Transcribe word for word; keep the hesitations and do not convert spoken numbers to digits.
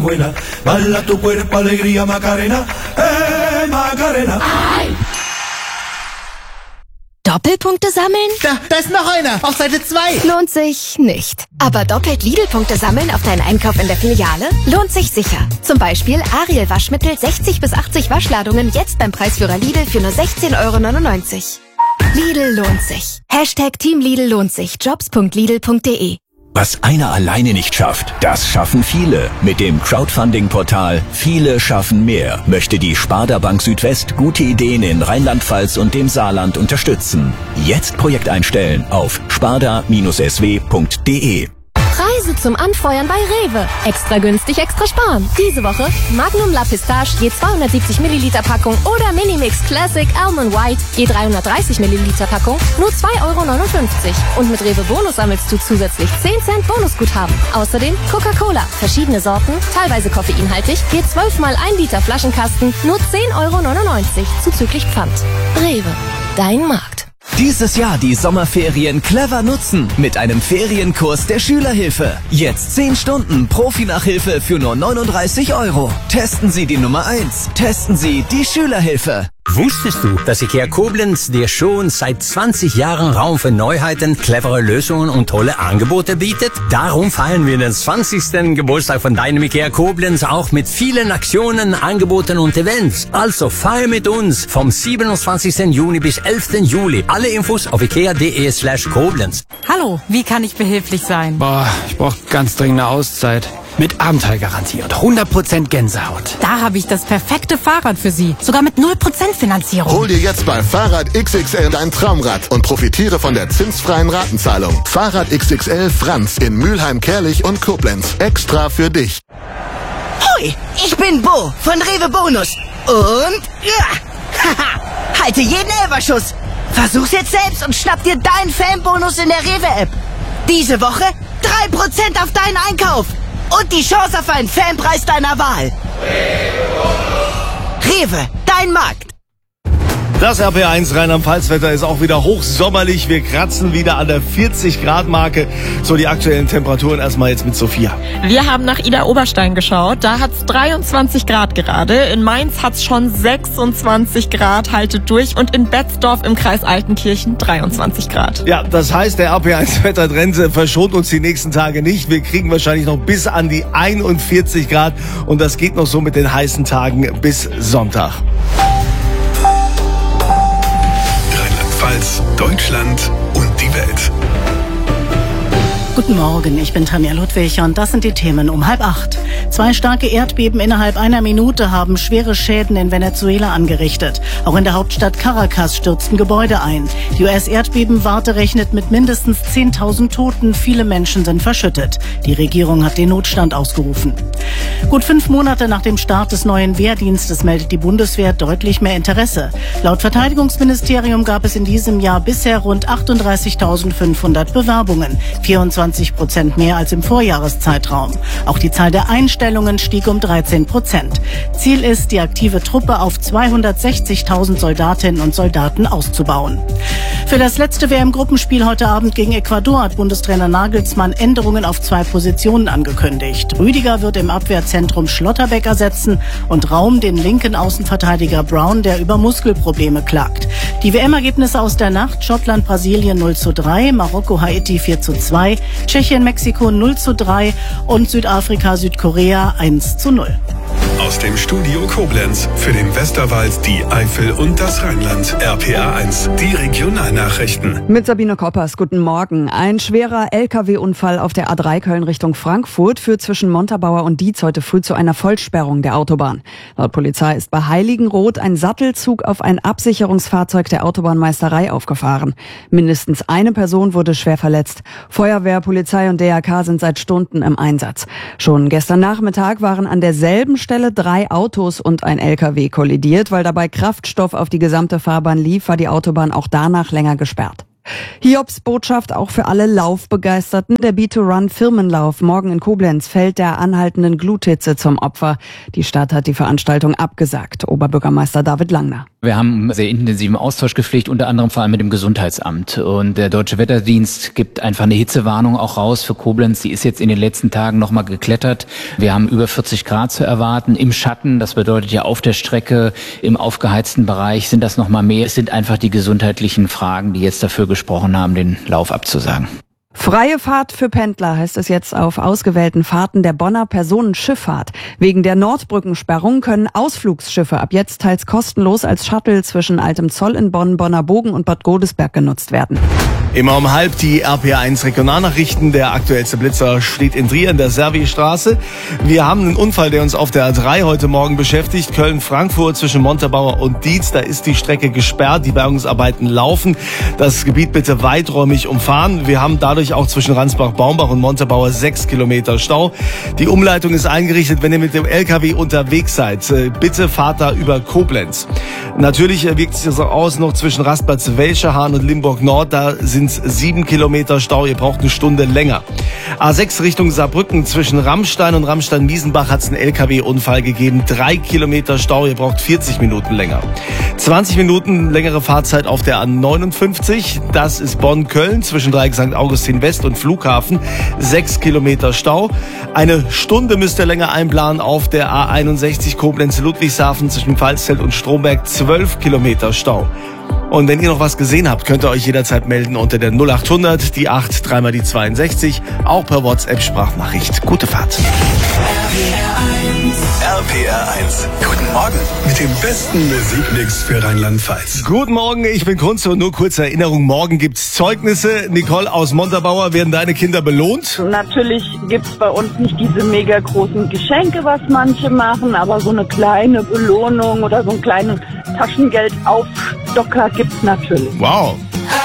Buena, bala tu cuerpo, alegría, Macarena, eh, Macarena. Doppelpunkte sammeln? Da, da ist noch einer, auf Seite zwei. Lohnt sich nicht. Aber doppelt Lidl-Punkte sammeln auf deinen Einkauf in der Filiale? Lohnt sich sicher. Zum Beispiel Ariel Waschmittel sechzig bis achtzig Waschladungen jetzt beim Preisführer Lidl für nur sechzehn Euro neunundneunzig. Lidl lohnt sich. Hashtag Team Lidl lohnt sich. jobs punkt lidl punkt de. Was einer alleine nicht schafft, das schaffen viele. Mit dem Crowdfunding-Portal Viele schaffen mehr möchte die Sparda Bank Südwest gute Ideen in Rheinland-Pfalz und dem Saarland unterstützen. Jetzt Projekt einstellen auf sparda s w punkt de. Preise zum Anfeuern bei Rewe. Extra günstig, extra sparen. Diese Woche Magnum La Pistache je zweihundertsiebzig Milliliter Packung oder Minimix Classic Almond White je dreihundertdreißig Milliliter Packung nur zwei Euro neunundfünfzig. Und mit Rewe Bonus sammelst du zusätzlich zehn Cent Bonusguthaben. Außerdem Coca-Cola, verschiedene Sorten, teilweise koffeinhaltig, je zwölf mal ein Liter Flaschenkasten, nur zehn Euro neunundneunzig zuzüglich Pfand. Rewe, dein Markt. Dieses Jahr die Sommerferien clever nutzen mit einem Ferienkurs der Schülerhilfe. Jetzt zehn Stunden Profi-Nachhilfe für nur neununddreißig Euro. Testen Sie die Nummer eins. Testen Sie die Schülerhilfe. Wusstest du, dass IKEA Koblenz dir schon seit zwanzig Jahren Raum für Neuheiten, clevere Lösungen und tolle Angebote bietet? Darum feiern wir den zwanzigsten Geburtstag von deinem IKEA Koblenz auch mit vielen Aktionen, Angeboten und Events. Also feier mit uns vom siebenundzwanzigsten Juni bis elften Juli. Alle Infos auf ikea.de slash Koblenz. Hallo, wie kann ich behilflich sein? Boah, ich brauche ganz dringend eine Auszeit. Mit Abenteuergarantie und hundert Prozent Gänsehaut. Da habe ich das perfekte Fahrrad für Sie. Sogar mit null Prozent Finanzierung. Hol dir jetzt bei Fahrrad X X L dein Traumrad und profitiere von der zinsfreien Ratenzahlung. Fahrrad X X L Franz in Mülheim, Kerlich und Koblenz. Extra für dich. Hoi, ich bin Bo von Rewe Bonus. Und ja, haha, halte jeden Elferschuss. Versuch's jetzt selbst und schnapp dir deinen Fanbonus in der Rewe-App. Diese Woche drei Prozent auf deinen Einkauf. Und die Chance auf einen Fanpreis deiner Wahl. Rewe, dein Markt. Das R P eins Rheinland-Pfalz-Wetter ist auch wieder hochsommerlich. Wir kratzen wieder an der vierzig Grad Marke. So die aktuellen Temperaturen erstmal jetzt mit Sophia. Wir haben nach Idar-Oberstein geschaut. Da hat's dreiundzwanzig Grad gerade. In Mainz hat's schon sechsundzwanzig Grad. Haltet durch. Und in Betzdorf im Kreis Altenkirchen dreiundzwanzig Grad. Ja, das heißt, der R P eins Wettertrend verschont uns die nächsten Tage nicht. Wir kriegen wahrscheinlich noch bis an die einundvierzig Grad. Und das geht noch so mit den heißen Tagen bis Sonntag. Deutschland und die Welt. Guten Morgen, ich bin Tanja Ludwig und das sind die Themen um halb acht. Zwei starke Erdbeben innerhalb einer Minute haben schwere Schäden in Venezuela angerichtet. Auch in der Hauptstadt Caracas stürzten Gebäude ein. Die U S-Erdbebenwarte rechnet mit mindestens zehntausend Toten. Viele Menschen sind verschüttet. Die Regierung hat den Notstand ausgerufen. Gut fünf Monate nach dem Start des neuen Wehrdienstes meldet die Bundeswehr deutlich mehr Interesse. Laut Verteidigungsministerium gab es in diesem Jahr bisher rund achtunddreißigtausendfünfhundert Bewerbungen. vierundzwanzig Prozent mehr als im Vorjahreszeitraum. Auch die Zahl der Einstellungen stieg um dreizehn Prozent. Ziel ist, die aktive Truppe auf zweihundertsechzigtausend Soldatinnen und Soldaten auszubauen. Für das letzte W M-Gruppenspiel heute Abend gegen Ecuador hat Bundestrainer Nagelsmann Änderungen auf zwei Positionen angekündigt. Rüdiger wird im Abwehrzentrum Schlotterbeck ersetzen und Raum den linken Außenverteidiger Brown, der über Muskelprobleme klagt. Die W M-Ergebnisse aus der Nacht: Schottland, Brasilien null zu drei, Marokko, Haiti vier zu zwei, Tschechien, Mexiko null zu drei und Südafrika, Südkorea eins zu null. Aus dem Studio Koblenz für den Westerwald, die Eifel und das Rheinland. R P R eins, die Regionalnachrichten. Mit Sabine Koppers, guten Morgen. Ein schwerer L K W-Unfall auf der A drei Köln Richtung Frankfurt führt zwischen Montabaur und Dietz heute früh zu einer Vollsperrung der Autobahn. Laut Polizei ist bei Heiligenroth ein Sattelzug auf ein Absicherungsfahrzeug der Autobahnmeisterei aufgefahren. Mindestens eine Person wurde schwer verletzt. Feuerwehr, Polizei und D R K sind seit Stunden im Einsatz. Schon gestern Nachmittag waren an derselben Stelle drei Autos und ein L K W kollidiert. Weil dabei Kraftstoff auf die gesamte Fahrbahn lief, war die Autobahn auch danach länger gesperrt. Hiobs Botschaft auch für alle Laufbegeisterten. Der Beat to Run Firmenlauf morgen in Koblenz fällt der anhaltenden Gluthitze zum Opfer. Die Stadt hat die Veranstaltung abgesagt. Oberbürgermeister David Langner. Wir haben einen sehr intensiven Austausch gepflegt, unter anderem vor allem mit dem Gesundheitsamt. Und der Deutsche Wetterdienst gibt einfach eine Hitzewarnung auch raus für Koblenz. Die ist jetzt in den letzten Tagen nochmal geklettert. Wir haben über vierzig Grad zu erwarten im Schatten. Das bedeutet ja auf der Strecke, im aufgeheizten Bereich sind das nochmal mehr. Es sind einfach die gesundheitlichen Fragen, die jetzt dafür gesprochen haben, den Lauf abzusagen. Freie Fahrt für Pendler heißt es jetzt auf ausgewählten Fahrten der Bonner Personenschifffahrt. Wegen der Nordbrückensperrung können Ausflugsschiffe ab jetzt teils kostenlos als Shuttle zwischen Altem Zoll in Bonn, Bonner Bogen und Bad Godesberg genutzt werden. Immer um halb die R P A eins Regionalnachrichten. Der aktuellste Blitzer steht in Trier in der Serviestraße. Wir haben einen Unfall, der uns auf der A drei heute Morgen beschäftigt. Köln-Frankfurt zwischen Montabaur und Dietz. Da ist die Strecke gesperrt. Die Bergungsarbeiten laufen. Das Gebiet bitte weiträumig umfahren. Wir haben dadurch auch zwischen Ransbach-Baumbach und Montabaur sechs Kilometer Stau. Die Umleitung ist eingerichtet, wenn ihr mit dem L K W unterwegs seid. Bitte fahrt da über Koblenz. Natürlich wirkt sich das auch aus noch zwischen Rastplatz-Welschehahn und Limburg-Nord. Da sind sieben Kilometer Stau. Ihr braucht eine Stunde länger. A sechs Richtung Saarbrücken zwischen Rammstein und Rammstein-Miesenbach hat es einen L K W-Unfall gegeben. Drei Kilometer Stau. Ihr braucht vierzig Minuten länger. zwanzig Minuten längere Fahrzeit auf der A neunundfünfzig. Das ist Bonn-Köln zwischen Dreieck Sankt Augustin West und Flughafen. Sechs Kilometer Stau. Eine Stunde müsst ihr länger einplanen auf der A einundsechzig Koblenz-Ludwigshafen zwischen Pfalzfeld und Stromberg. Zwölf Kilometer Stau. Und wenn ihr noch was gesehen habt, könnt ihr euch jederzeit melden unter der null acht hundert, die acht, dreimal die zweiundsechzig, auch per WhatsApp-Sprachnachricht. Gute Fahrt. R P R eins. Guten Morgen mit dem besten Musikmix für Rheinland-Pfalz. Guten Morgen, ich bin Kunze und nur kurze Erinnerung, morgen gibt's Zeugnisse. Nicole aus Montabaur, werden deine Kinder belohnt? Natürlich gibt's bei uns nicht diese mega großen Geschenke, was manche machen, aber so eine kleine Belohnung oder so einen kleinen Taschengeldaufstocker gibt's natürlich. Wow.